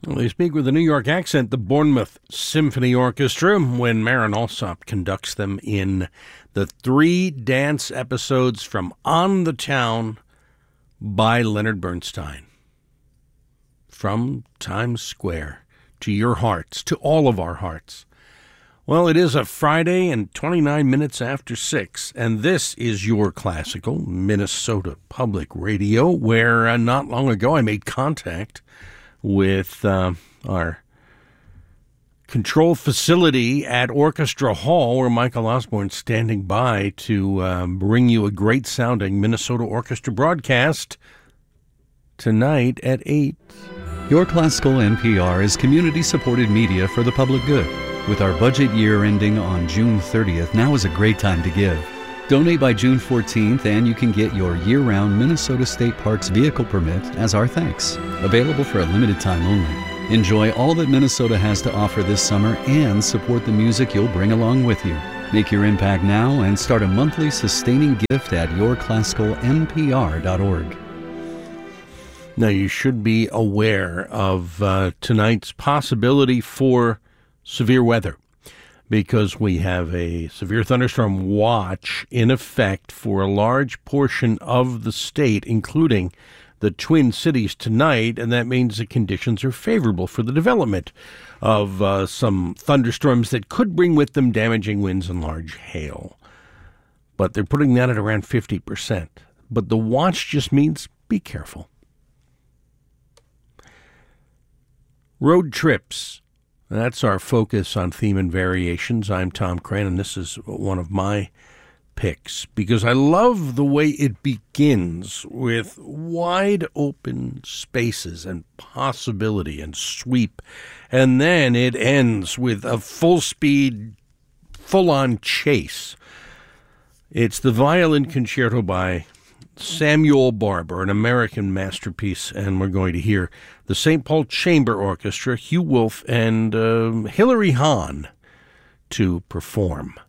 Well, they speak with a New York accent, the Bournemouth Symphony Orchestra, when Marin Alsop conducts them in the 3 dance episodes from On the Town by Leonard Bernstein. From Times Square to your hearts, to all of our hearts. Well, it is a Friday and 29 minutes after 6, and this is your classical Minnesota Public Radio, where not long ago I made contact with our control facility at Orchestra Hall, where Michael Osborne's standing by to bring you a great-sounding Minnesota Orchestra broadcast tonight at 8. Your Classical NPR is community-supported media for the public good. With our budget year ending on June 30th, now is a great time to give. Donate by June 14th and you can get your year-round Minnesota State Parks vehicle permit as our thanks. Available for a limited time only. Enjoy all that Minnesota has to offer this summer and support the music you'll bring along with you. Make your impact now and start a monthly sustaining gift at yourclassicalnpr.org. Now, you should be aware of tonight's possibility for severe weather, because we have a severe thunderstorm watch in effect for a large portion of the state, including the Twin Cities tonight, and that means the conditions are favorable for the development of some thunderstorms that could bring with them damaging winds and large hail. But they're putting that at around 50%. But the watch just means be careful. Road trips. That's our focus on Theme and Variations. I'm Tom Crane, and this is one of my picks because I love the way it begins with wide open spaces and possibility and sweep, and then it ends with a full-speed, full-on chase. It's the Violin Concerto by Samuel Barber, an American masterpiece, and we're going to hear the St. Paul Chamber Orchestra, Hugh Wolf, and Hilary Hahn to perform.